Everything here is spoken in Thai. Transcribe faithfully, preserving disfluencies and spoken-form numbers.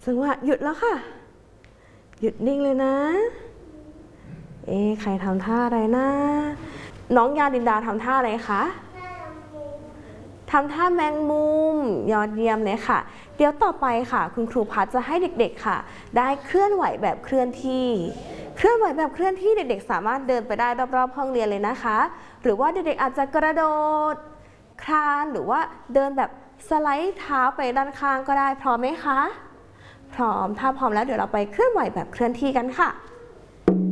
จังหวะหยุดแล้วค่ะหยุดนิ่งเลยนะเอ๊ะใครทำท่าอะไรนะน้องยาดินดาทำท่าอะไรคะทำท่าแมงมุมยอดเยี่ยมเลยค่ะเดี๋ยวต่อไปค่ะคุณครูพัดจะให้เด็กๆค่ะได้เคลื่อนไหวแบบเคลื่อนที่เคลื่อนไหวแบบเคลื่อนที่เด็กๆสามารถเดินไปได้รอบๆห้องเรียนเลยนะคะหรือว่าเด็กๆอาจจะกระโดดคลานหรือว่าเดินแบบสไลด์เท้าไปด้านข้างก็ได้พร้อมไหมคะพร้อมถ้าพร้อมแล้วเดี๋ยวเราไปเคลื่อนไหวแบบเคลื่อนที่กันค่ะ